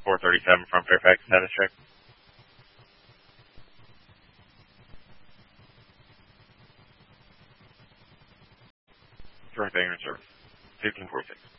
437 from Fairfax. Status check. Direct Banger service. 1546.